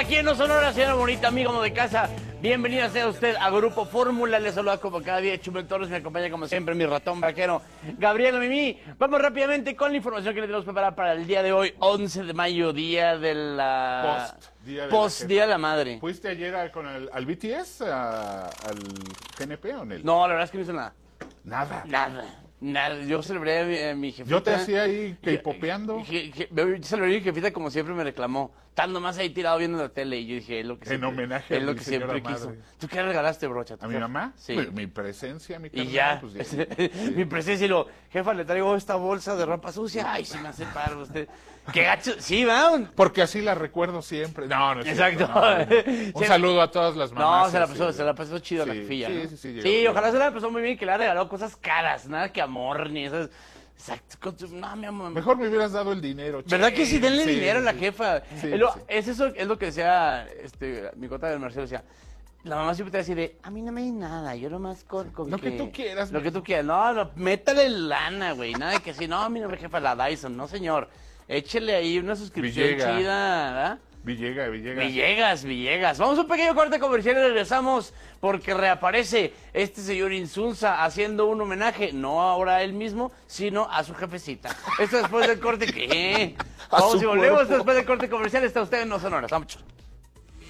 aquí en No Sonora, señora bonita, amigo de casa. Bienvenida sea usted a Grupo Fórmula. Les saluda como cada día Chumel Torres. Me acompaña como siempre mi ratón vaquero, Gabriela Mimi. Vamos rápidamente con la información que le tenemos preparada para el día de hoy, 11 de mayo, día de la... Día de la Madre. ¿Fuiste ayer al BTS, al GNP o en el? No, la verdad es que no hizo nada. Nada. Yo celebré a mi jefita. Yo te hacía ahí K-popeando. Yo celebré a mi jefita como siempre me reclamó. Estando más ahí tirado viendo la tele. Y yo dije, es lo que En homenaje a es lo mi que siempre señora quiso. madre. ¿Tú qué le regalaste, brocha? ¿A mi mamá? Sí. Mi presencia, mi carnal. Y ya, Pues, sí. mi presencia y lo, jefa, le traigo esta bolsa de ropa sucia. Ay, se me hace paro usted. Qué gacho. Sí, va. Porque así la recuerdo siempre. No, es Exacto. cierto, no. Un saludo a todas las mamás. No, se la pasó chido la Sí, jefilla, sí, ¿no? sí, Sí, ojalá se la pasó muy bien, que le ha regalado cosas caras, nada que amor, ni esas... Exacto, no, mi amor. Mejor me hubieras dado el dinero. ¿Verdad que sí? Denle Sí, dinero a la sí. jefa. Sí, Es lo que decía mi cota del Marcelo, decía, la mamá siempre te va a decir de, a mí no me di nada, yo nomás con Lo que tú quieras. Lo que tú quieras. No, métale lana, güey, nada de que sí, no, mi nombre jefa, la Dyson, no señor. Échele ahí una suscripción Villega. chida, ¿verdad? Villegas. Vamos a un pequeño corte comercial y regresamos porque reaparece este señor Insulza haciendo un homenaje, no ahora a él mismo, sino a su jefecita. Esto después del corte, ¿qué? Vamos y volvemos después del corte comercial. Está usted en No Sonora. Vamos.